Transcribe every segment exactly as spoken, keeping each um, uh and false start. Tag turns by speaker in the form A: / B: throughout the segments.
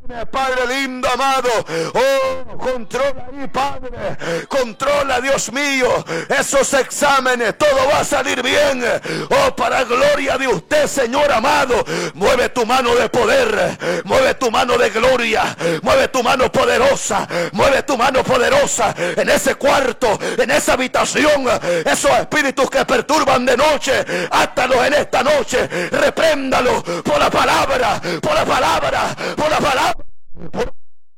A: Padre lindo, amado. Oh, controla ahí, Padre. Controla, Dios mío, esos exámenes. Todo va a salir bien. Oh, para gloria de usted, Señor amado. Mueve tu mano de poder. Mueve tu mano de gloria. Mueve tu mano poderosa. Mueve tu mano poderosa en ese cuarto, en esa habitación. Esos espíritus que perturban de noche, átalos en esta noche. Repréndalos por la palabra, por la palabra, por la palabra. Por...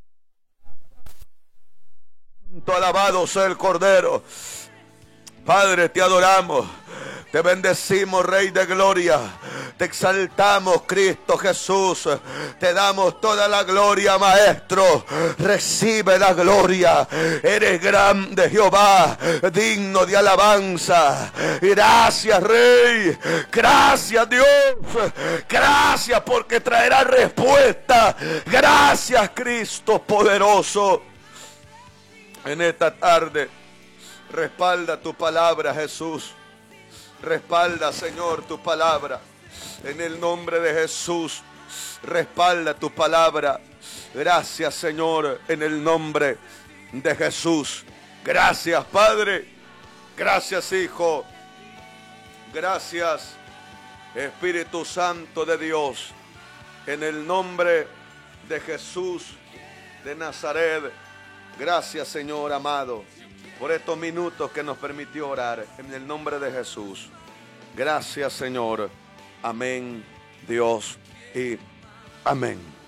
A: Alabado sea el Cordero. Padre, te adoramos, te bendecimos, Rey de Gloria. Te exaltamos, Cristo Jesús. Te damos toda la gloria, Maestro. Recibe la gloria. Eres grande, Jehová, digno de alabanza. Gracias, Rey. Gracias, Dios. Gracias porque traerá respuesta. Gracias, Cristo poderoso. En esta tarde, respalda tu palabra, Jesús. Respalda, Señor, tu palabra. En el nombre de Jesús, respalda tu palabra. Gracias, Señor, en el nombre de Jesús. Gracias, Padre. Gracias, Hijo. Gracias, Espíritu Santo de Dios. En el nombre de Jesús de Nazaret. Gracias, Señor amado, por estos minutos que nos permitió orar. En el nombre de Jesús. Gracias, Señor. Amén, Dios, y amén.